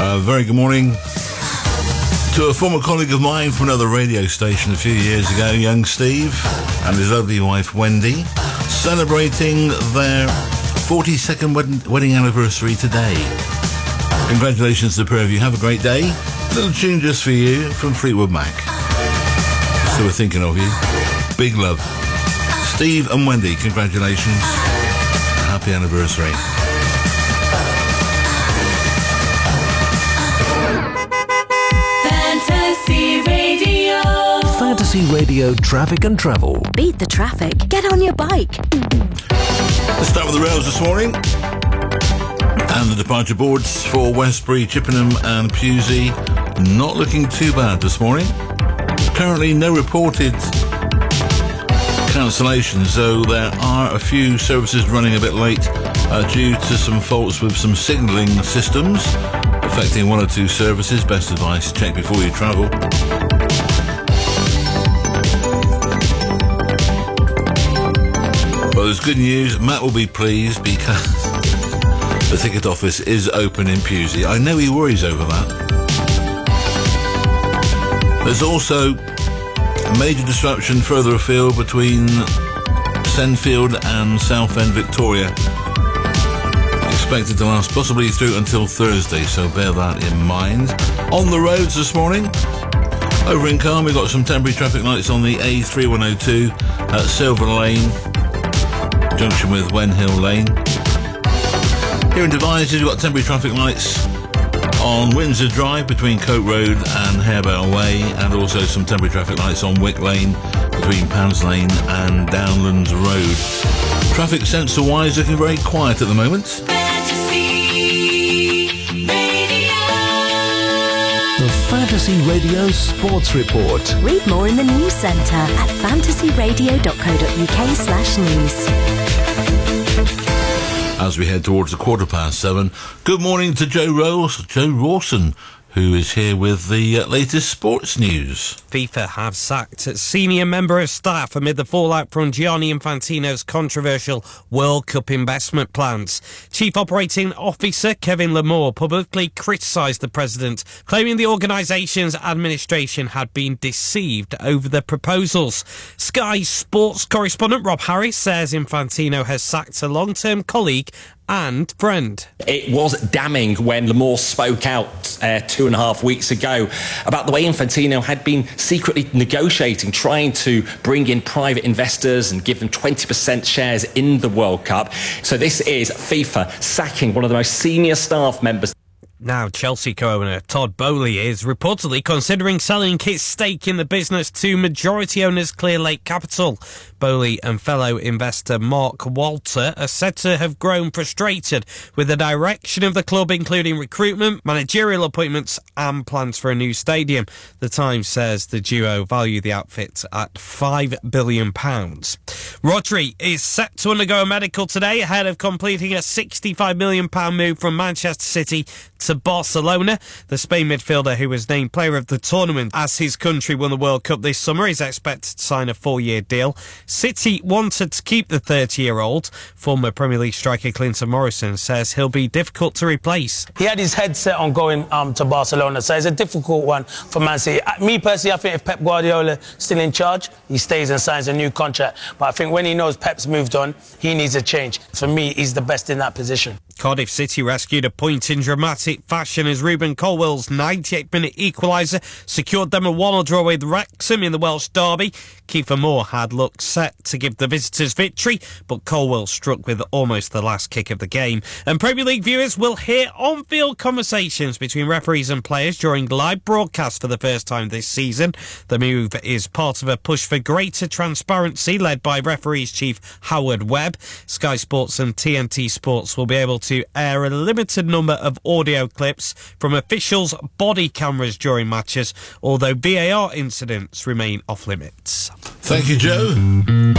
Very good morning to a former colleague of mine from another radio station a few years ago, young Steve, and his lovely wife Wendy, celebrating their 42nd wedding anniversary today. Congratulations to the pair of you. Have a great day. A little tune just for you from Fleetwood Mac. So we're thinking of you. Big love. Steve and Wendy, congratulations. Happy anniversary. Fantasy Radio Traffic and Travel. Beat the traffic. Get on your bike. Let's start with the rails this morning. And the departure boards for Westbury, Chippenham and Pewsey. Not looking too bad this morning. Currently no reported cancellations, though there are a few services running a bit late due to some faults with some signalling systems affecting one or two services. Best advice, check before you travel. Well, there's good news. Matt will be pleased because the ticket office is open in Pewsey. I know he worries over that. There's also major disruption further afield between Senfield and Southend Victoria. Expected to last possibly through until Thursday, so bear that in mind. On the roads this morning, over in Calne, we've got some temporary traffic lights on the A3102 at Silver Lane, junction with Wen Hill Lane. Here in Devizes, we've got temporary traffic lights on Windsor Drive between Coat Road and Harebell Way, and also some temporary traffic lights on Wick Lane between Pounds Lane and Downlands Road. Traffic sensor-wise looking very quiet at the moment. The Fantasy Radio Sports Report. Read more in the news centre at fantasyradio.co.uk/news. As we head towards the 7:15, good morning to Joe Rawson, who is here with the latest sports news. FIFA have sacked a senior member of staff amid the fallout from Gianni Infantino's controversial World Cup investment plans. Chief Operating Officer Kevin Lamore publicly criticised the president, claiming the organisation's administration had been deceived over the proposals. Sky Sports correspondent Rob Harris says Infantino has sacked a long-term colleague and friend. It was damning when Lamore spoke out 2.5 weeks ago about the way Infantino had been secretly negotiating, trying to bring in private investors and give them 20% shares in the World Cup. So this is FIFA sacking one of the most senior staff members. Now, Chelsea co-owner Todd Boehly is reportedly considering selling his stake in the business to majority owners Clearlake Capital. Boehly and fellow investor Mark Walter are said to have grown frustrated with the direction of the club, including recruitment, managerial appointments and plans for a new stadium. The Times says the duo value the outfit at £5 billion. Rodri is set to undergo a medical today ahead of completing a £65 million move from Manchester City to Barcelona. The Spain midfielder, who was named player of the tournament as his country won the World Cup this summer, is expected to sign a 4-year deal. City wanted to keep the 30-year-old. Former Premier League striker Clinton Morrison says he'll be difficult to replace. He had his head set on going to Barcelona, so it's a difficult one for Man City. Me personally, I think if Pep Guardiola is still in charge, he stays and signs a new contract. But I think when he knows Pep's moved on, he needs a change. For me, he's the best in that position. Cardiff City rescued a point in dramatic fashion as Ruben Colwell's 98th-minute equaliser secured them a 1-1 draw with Wrexham in the Welsh derby. Kiefer Moore had looked set to give the visitors victory, but Colwell struck with almost the last kick of the game. And Premier League viewers will hear on-field conversations between referees and players during live broadcast for the first time this season. The move is part of a push for greater transparency led by referees chief Howard Webb. Sky Sports and TNT Sports will be able to air a limited number of audio clips from officials' body cameras during matches, although VAR incidents remain off limits. Thank you, Joe.